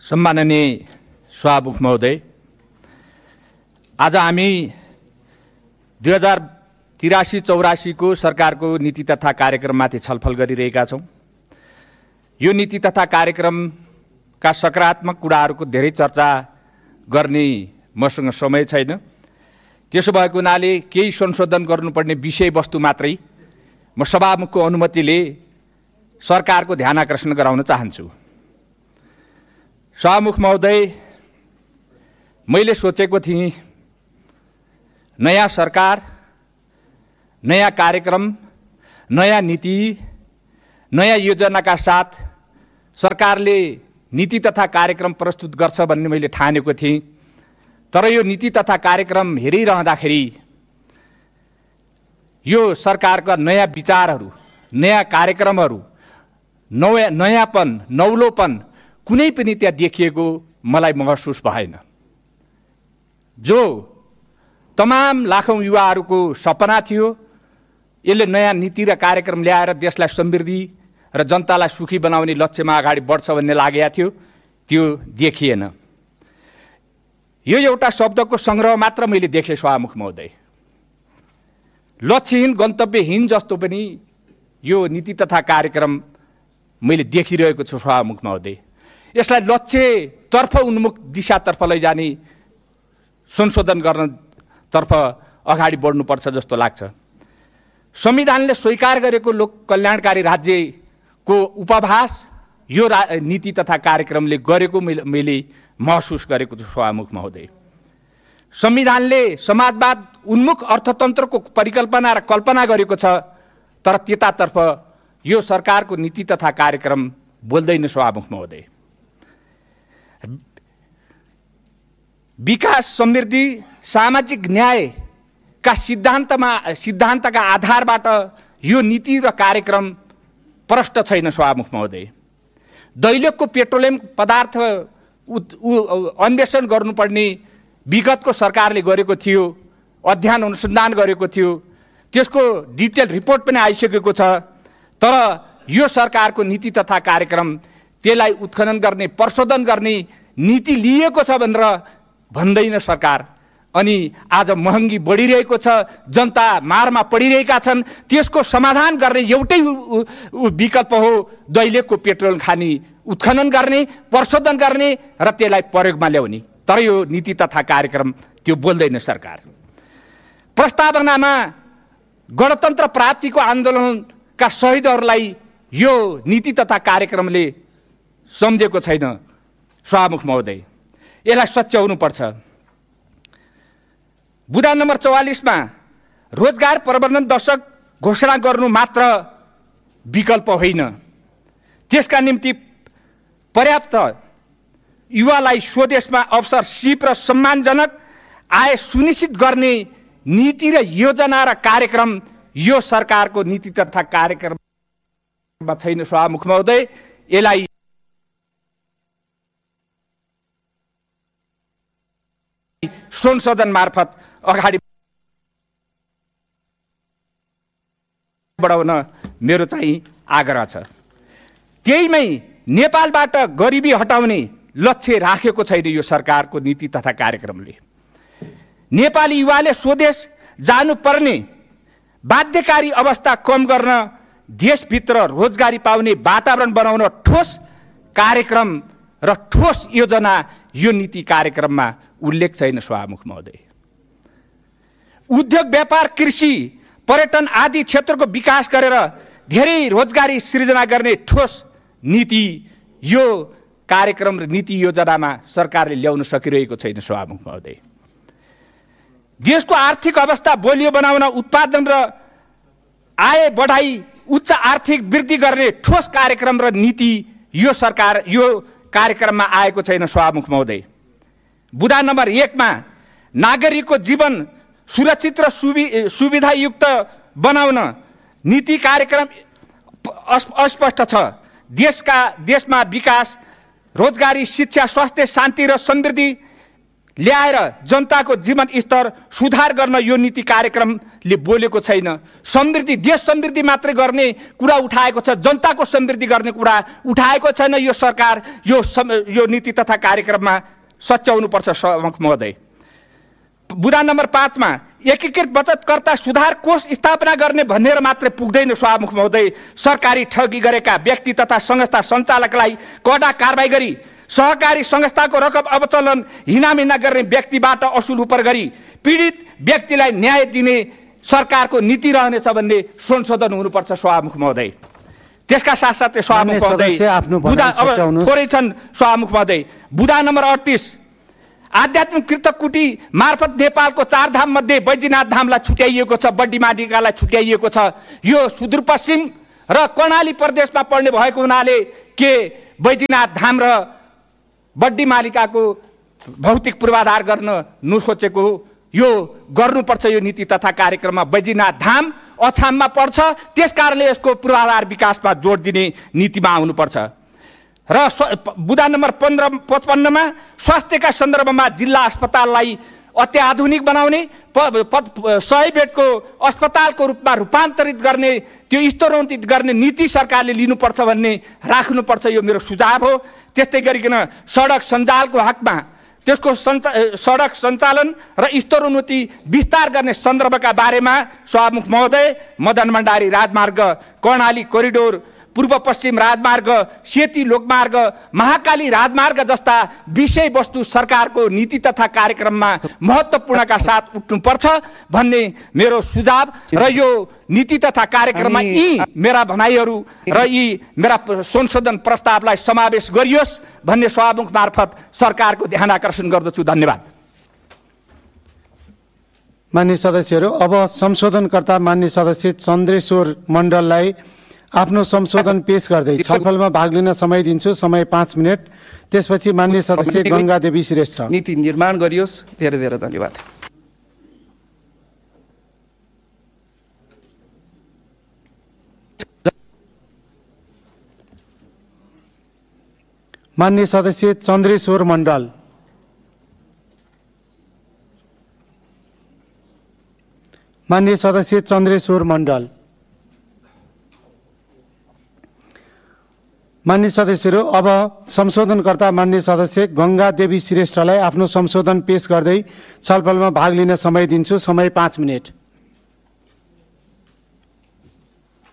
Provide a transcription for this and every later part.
सम्माननीय सभामुख महोदय, आज हामी 2083-84 को सरकारको नीति तथा कार्यक्रममाथि छलफल गरिरहेका छौं। यो नीति तथा कार्यक्रमका सकारात्मक कुराहरूको धेरै चर्चा गर्ने मसँग समय छैन। त्यसो भएको हुनाले केही संशोधन गर्नुपर्ने विषयवस्तु मात्रै म सभामुखको अनुमतिले सरकारको ध्यान आकर्षण गराउन चाहन्छु। सभामुख महोदय, मैले सोचेको थिएँ नयाँ सरकार, नयाँ कार्यक्रम, नयाँ नीति, नयाँ योजनाका साथ सरकारले नीति तथा कार्यक्रम प्रस्तुत गर्छ भन्ने मैले ठानेको थिएँ। तर यो नीति तथा कार्यक्रम हेरिरहँदाखेरि यो सरकारका नयाँ विचारहरू, नयाँ कार्यक्रमहरू, नयाँपन, नौलोपन कुनै पनि त्यहाँ देखिएको मलाई महसुस भएन। जो तमाम लाखौं युवाहरूको सपना थियो, यसले नयाँ नीति र कार्यक्रम ल्याएर देशलाई समृद्धि र जनतालाई सुखी बनाउने लक्ष्यमा अगाडि बढ्छ भन्ने लागेको थियो, त्यो देखिएन। यो एउटा शब्दको संग्रह मात्र मैले देखेँ सभामुख महोदय। लक्ष्यहीन, गन्तव्यहीन जस्तो पनि यो नीति तथा कार्यक्रम मैले देखिरहेको छु सभामुख महोदय। यसलाई लक्ष्यतर्फ उन्मुख दिशातर्फ लैजाने संशोधन गर्नतर्फ अगाडि बढ्नुपर्छ जस्तो लाग्छ। संविधानले स्वीकार गरेको लोक कल्याणकारी राज्यको उपभास यो नीति तथा कार्यक्रमले गरेको मैले महसुस गरेको छु सभामुख महोदय। संविधानले समाजवाद उन्मुख अर्थतन्त्रको परिकल्पना र कल्पना गरेको छ, तर त्यतातर्फ यो सरकारको नीति तथा कार्यक्रम बोल्दैन सभामुख महोदय। विकास, समृद्धि, सामाजिक न्यायका सिद्धान्तका आधारबाट यो नीति र कार्यक्रम प्रष्ट छैन सभामुख महोदय। दैलेखको पेट्रोलियम पदार्थ अन्वेषण गर्नुपर्ने विगतको सरकारले गरेको थियो, अध्ययन अनुसन्धान गरेको थियो, त्यसको डिटेल रिपोर्ट पनि आइसकेको छ। तर यो सरकारको नीति तथा कार्यक्रम त्यसलाई उत्खनन गर्ने, प्रशोधन गर्ने नीति लिएको छ भनेर भन्दैन सरकार। अनि आज महँगी बढिरहेको छ, जनता मारमा पडिरहेका छन्, त्यसको समाधान गर्ने एउटै विकल्प हो दैलेखको पेट्रोल खानी उत्खनन गर्ने, प्रशोधन गर्ने र त्यसलाई प्रयोगमा ल्याउने। तर यो नीति तथा कार्यक्रम त्यो बोल्दैन सरकार। प्रस्तावनामा गणतन्त्र प्राप्तिको आन्दोलनका शहीदहरूलाई यो नीति तथा कार्यक्रमले सम्झेको छैन सभामुख महोदय। यसलाई सच्याउनु पर्छ। बुँदा नम्बर 44 मा रोजगार प्रवर्धन दशक घोषणा गर्नु मात्र विकल्प होइन, त्यसका निम्ति पर्याप्त युवालाई स्वदेशमा अवसर, सिप र सम्मानजनक आय सुनिश्चित गर्ने नीति र योजना र कार्यक्रम यो सरकारको नीति तथा कार्यक्रममा छैन सभामुख महोदय। यसलाई संशोधन मार्फत अगाडि बढाउन मेरो चाहिँ आग्रह छ। त्यहीमै नेपालबाट गरिबी हटाउने लक्ष्य राखेको छैन यो सरकारको नीति तथा कार्यक्रमले। नेपाली युवाले स्वदेश जानुपर्ने बाध्यकारी अवस्था कम गर्न, देशभित्र रोजगारी पाउने वातावरण बनाउन ठोस कार्यक्रम र ठोस योजना यो नीति कार्यक्रममा उल्लेख छैन सभामुख महोदय। उद्योग, व्यापार, कृषि, पर्यटन आदि क्षेत्रको विकास गरेर धेरै रोजगारी सृजना गर्ने ठोस नीति यो कार्यक्रम र नीति योजनामा सरकारले ल्याउन सकिरहेको छैन सभामुख महोदय। देशको आर्थिक अवस्था बलियो बनाउन, उत्पादन र आय बढाई, उच्च आर्थिक वृद्धि गर्ने ठोस कार्यक्रम र नीति यो सरकार यो कार्यक्रममा आएको छैन सभामुख महोदय। बुँदा नम्बर 1 मा नागरिकको जीवन सुरक्षित र सुविधायुक्त बनाउन नीति कार्यक्रम अस्पष्ट छ। देशमा विकास, रोजगारी, शिक्षा, स्वास्थ्य, शान्ति र समृद्धि ल्याएर जनताको जीवन स्तर सुधार गर्न यो नीति कार्यक्रमले बोलेको छैन। समृद्धि, देश समृद्धि मात्रै गर्ने कुरा उठाएको छ, जनताको समृद्धि गर्ने कुरा उठाएको छैन। यो सरकार यो नीति तथा कार्यक्रममा सच्याउनुपर्छ सभामुख महोदय। बुदा नम्बर 5 मा एकीकृत बचतकर्ता सुधार कोष स्थापना गर्ने भनेर मात्रै पुग्दैन सभामुख महोदय। सरकारी ठगी गरेका व्यक्ति तथा संस्था सञ्चालकलाई कडा कारबाही गरी सहकारी संस्थाको रकम अवचलन हिनामिना गर्ने व्यक्तिबाट असुल उपर गरी पीडित व्यक्तिलाई न्याय दिने सरकारको नीति रहनेछ भन्ने संशोधन हुनुपर्छ सभामुख महोदय। त्यसका साथसाथै सभामुख महोदय थोरै छन् सभामुख महोदय। बुदा नम्बर 38 आध्यात्मिक कृतकुटी मार्फत नेपालको 4 धाम मध्ये बैजनाथ धामलाई छुट्याइएको छ, बड्डी मालिकालाई छुट्याइएको छ। यो सुदूरपश्चिम र कर्णाली प्रदेशमा पर्ने भएको हुनाले के बैजनाथ धाम र बड्डी मालिकाको भौतिक पूर्वाधार गर्न नसोचेको हो? यो गर्नुपर्छ। यो नीति तथा कार्यक्रममा बैजनाथ धाम अछाममा पर्छ, त्यसकारणले यसको पूर्वाधार विकासमा जोड दिने नीतिमा आउनुपर्छ। र बुदा नम्बर 55 मा स्वास्थ्यका सन्दर्भमा जिल्ला अस्पताललाई अत्याधुनिक बनाउने, 100 बेडको अस्पतालको रूपमा रूपान्तरित गर्ने, त्यो स्तरोन्नत गर्ने नीति सरकारले लिनुपर्छ भन्ने राख्नुपर्छ। यो मेरो सुझाव हो। त्यस्तै गरिकन सडक सञ्जालको हकमा त्यसको सडक सञ्चालन र स्तरोन्नति विस्तार गर्ने सन्दर्भका बारेमा सभामुख महोदय मदन भण्डारी राजमार्ग, कर्णाली कोरिडोर, पूर्व पश्चिम राजमार्ग, सेती लोकमार्ग, महाकाली राजमार्ग जस्ता विषयवस्तु सरकारको नीति तथा कार्यक्रममा महत्त्वपूर्णका साथ उठ्नुपर्छ भन्ने मेरो सुझाव र यो नीति तथा कार्यक्रममा यी मेरा भनाइहरू र यी मेरा संशोधन प्रस्तावलाई समावेश गरियोस् भन्ने सभामुख मार्फत सरकारको ध्यान आकर्षण गर्दछु। धन्यवाद। माननीय सदस्यहरू, अब संशोधनकर्ता माननीय सदस्य चन्द्रेश्वर मण्डललाई आफ्नो संशोधन पेश गर्दै छलफलमा भाग लिन समय दिन्छु, समय 5 मिनट। त्यसपछि माननीय सदस्य गंगा देवी श्रेष्ठ। नीति निर्माण गरियोस्। धेरै धेरै धन्यवाद। माननीय सदस्य चन्द्रेश्वर मण्डल। माननीय सदस्य चन्द्रेश्वर मण्डल। माननीय सदस्यहरू, अब संशोधनकर्ता माननीय सदस्य गंगा देवी श्रेष्ठलाई आफ्नो संशोधन पेश गर्दै छलफलमा भाग लिन समय दिन्छु, समय 5 मिनट।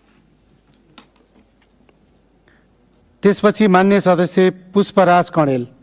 त्यसपछि माननीय सदस्य पुष्पराज कणेल।